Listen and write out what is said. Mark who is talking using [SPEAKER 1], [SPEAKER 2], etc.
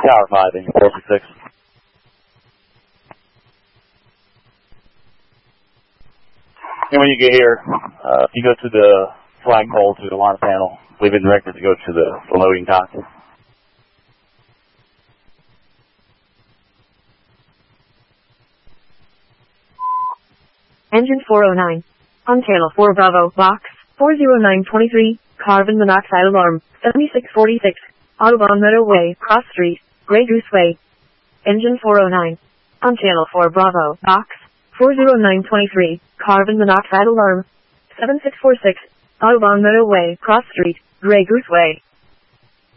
[SPEAKER 1] Tower 5, engine 466. And when you get here, if you go to the flagpole, to the alarm panel, we've been directed to go to the loading dock.
[SPEAKER 2] Engine 409. On channel 4 Bravo, box 40923, carbon monoxide alarm, 7646, Audubon Meadow Way, Cross Street, Grey Goose Way. Engine 409. On channel 4 Bravo, box 40923, carbon monoxide alarm, 7646, Audubon Meadow Way, Cross Street, Grey Goose Way.